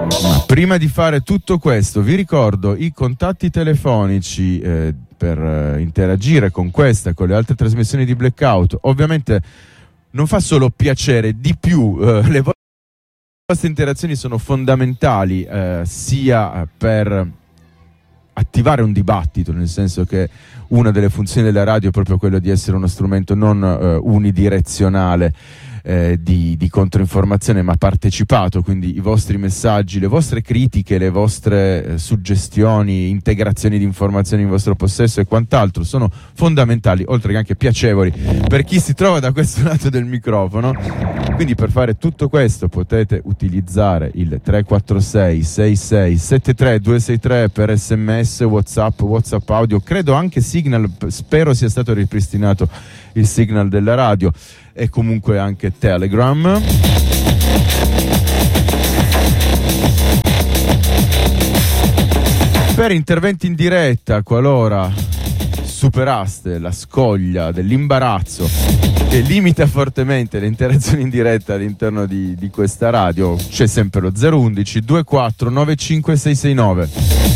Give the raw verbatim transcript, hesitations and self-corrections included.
Ma prima di fare tutto questo vi ricordo i contatti telefonici eh, per eh, interagire con questa e con le altre trasmissioni di Blackout. Ovviamente non fa solo piacere, di più eh, le vostre interazioni sono fondamentali eh, sia per attivare un dibattito, nel senso che una delle funzioni della radio è proprio quello di essere uno strumento non eh, unidirezionale eh, di, di controinformazione, ma partecipato, quindi i vostri messaggi, le vostre critiche, le vostre eh, suggestioni, integrazioni di informazioni in vostro possesso e quant'altro sono fondamentali, oltre che anche piacevoli per chi si trova da questo lato del microfono. Quindi per fare tutto questo potete utilizzare il tre quattro sei sei sei sette tre due sei tre per sms, whatsapp, whatsapp audio, credo anche Signal, spero sia stato ripristinato il Signal della radio, e comunque anche Telegram. Per interventi in diretta, qualora superaste la soglia dell'imbarazzo che limita fortemente le interazioni in diretta all'interno di, di questa radio, c'è sempre lo zero uno uno due quattro nove cinque sei sei nove.